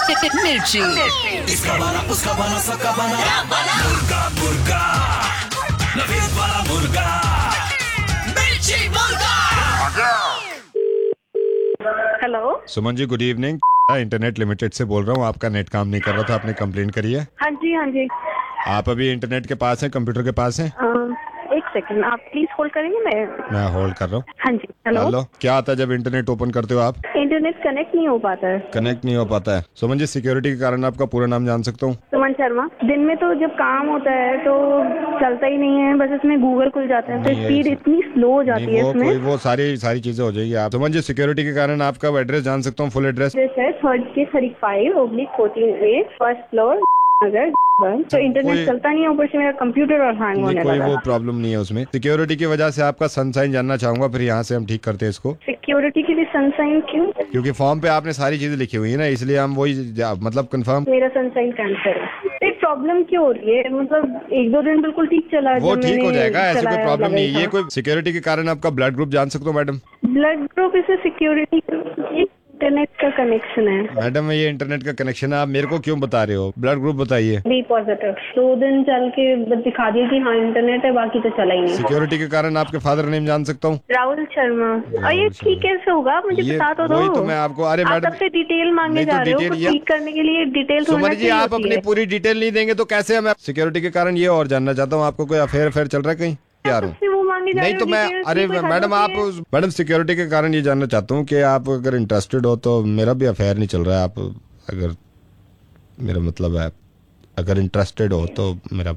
मिर्ची। इसका बना उसका बना सबका बना मुर्गा मुर्गा नवीद वाला मुर्गा मिर्ची मुर्गा। Hello Suman ji, good evening. Internet limited से बोल रहा हूँ। आपका नेट काम नहीं कर रहा था, आपने कंप्लेंट करी है। हाँ जी हाँ जी। आप अभी इंटरनेट के पास हैं, कंप्यूटर के पास हैं? एक सेकंड, आप प्लीज होल्ड करेंगे। मैं होल्ड कर रहा हूँ। हाँ जी। हेलो। क्या आता है जब इंटरनेट ओपन करते हो आप? इंटरनेट कनेक्ट नहीं हो पाता है। कनेक्ट नहीं हो पाता है। सुमन जी, सिक्योरिटी के कारण आपका पूरा नाम जान सकता हूँ? सुमन शर्मा। दिन में तो जब काम होता है तो चलता ही नहीं है, बस इसमें गूगल खुल जाता है तो स्पीड इतनी स्लो हो जाती है इसमें। वो सारी चीजें हो जाएगी। आप सुमन जी, सिक्योरिटी के कारण आपका एड्रेस जान सकता हूँ? फुल एड्रेस है 3/5/14A फर्स्ट फ्लोर नगर। तो इंटरनेट चलता नहीं है, ऊपर से मेरा कंप्यूटर और हैंग होने लगा। कोई वो प्रॉब्लम नहीं है उसमें। सिक्योरिटी की वजह से आपका सनसाइन जानना चाहूंगा, फिर यहाँ से हम ठीक करते हैं इसको। सिक्योरिटी के लिए सनसाइन क्यों? क्योंकि फॉर्म पे आपने सारी चीजें लिखी हुई है ना, इसलिए हम वही मतलब कंफर्म। मेरा सनसाइन कैंसिल है। प्रॉब्लम क्यों हो रही है? मतलब 1-2 दिन बिल्कुल ठीक चला, वो ठीक हो जाएगा, ऐसी कोई प्रॉब्लम नहीं है। ये कोई सिक्योरिटी के कारण आपका ब्लड ग्रुप जान सकता हूँ मैडम? ब्लड ग्रुप इसे सिक्योरिटी इंटरनेट का कनेक्शन है। मैडम, ये इंटरनेट का कनेक्शन है, आप मेरे को क्यों बता रहे हो? ब्लड ग्रुप बताइए। B positive. 2 दिन चल के बस दिखा दिया कि हाँ इंटरनेट है, बाकी तो चला ही नहीं। सिक्योरिटी के कारण आपके फादर नेम जान सकता हूँ? राहुल शर्मा। और ये ठीक कैसे होगा? मुझे बता तो दो। वही तो मैं आपको। अरे मैडम, सबसे डिटेल मांगने जा रहे हो, ठीक करने के लिए डिटेल। सुमन जी, आप अपनी पूरी डिटेल नहीं देंगे तो कैसे? हम सिक्योरिटी के कारण ये और जानना चाहता हूँ, आपको कोई अफेयर चल रहा है कहीं? नहीं तो मैं, अरे मैडम, मैडम सिक्योरिटी के कारण ये जानना चाहता हूँ कि आप अगर इंटरेस्टेड हो तो मेरा भी अफेयर नहीं चल रहा है। आप अगर, मेरा मतलब है, अगर इंटरेस्टेड हो तो मेरा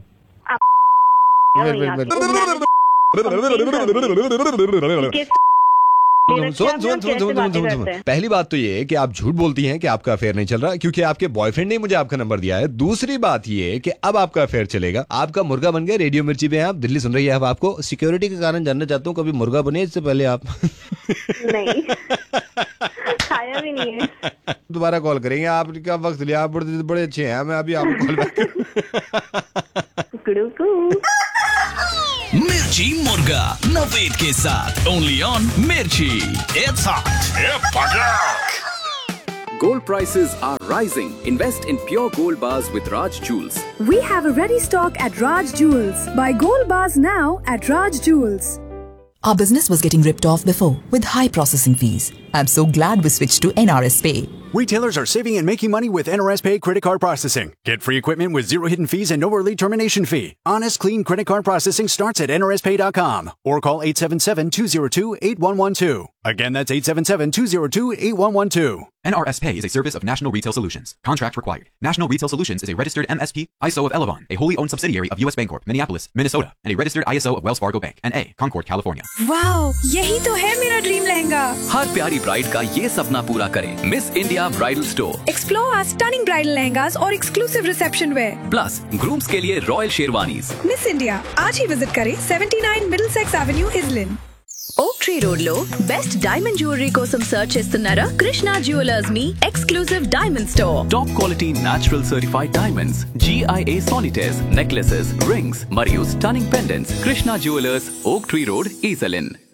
सुन। पहली बात तो ये है कि आप झूठ बोलती हैं कि आपका अफेयर नहीं चल रहा, क्योंकि आपके बॉयफ्रेंड ने मुझे आपका नंबर दिया है। दूसरी बात ये है कि अब आपका अफेयर चलेगा। आपका मुर्गा बन गया। रेडियो मिर्ची पे आप, दिल्ली सुन रही है। अब आपको सिक्योरिटी के कारण जानना चाहता हूँ, कभी मुर्गा बने इससे पहले आप? नहीं, खाया भी नहीं है। दोबारा कॉल करेंगे। आपका वक्त लिया, आप बड़े अच्छे हैं। मैं अभी आपको कॉल बैक। मिर्ची मुर्गा नवीद के साथ ओनली ऑन मिर्ची। It's hot. Gold prices are rising. Invest in pure gold bars with Raj Jewels. We have a ready stock at Raj Jewels. Buy gold bars now at Raj Jewels. Our business was getting ripped off before with high processing fees. I'm so glad we switched to NRS Pay. Retailers are saving and making money with NRS Pay credit card processing. Get free equipment with 0 hidden fees and no early termination fee. Honest, clean credit card processing starts at nrspay.com or call 877-202-8112. Again, that's 877-202-8112. NRS Pay is a service of National Retail Solutions. Contract required. National Retail Solutions is a registered MSP, ISO of Elavon, a wholly owned subsidiary of US Bancorp, Minneapolis, Minnesota, and a registered ISO of Wells Fargo Bank, N.A., Concord, California. Wow, यही तो है मेरा dream lehenga. हर प्यारी bride का ये सपना पूरा करें। Miss India bridal store. Explore our stunning bridal lehengas और exclusive reception wear. Plus grooms के लिए रॉयल शेरवानीज। मिस इंडिया आज ही विजिट करें 79 Middlesex Avenue, Islin. ఓక్ ట్రీ రోడ్ లో బెస్ట్ డైమండ్ జ్యువెలరీ కోసం సర్చ్ చేస్తున్నారా? కృష్ణా జ్యువెలర్స్ మీ exclusive diamond store. Top quality natural certified diamonds, GIA solitaires, necklaces, rings మరియు stunning pendants. Krishna jewellers, ఓక్ ట్రీ రోడ్, ఈసలిన్.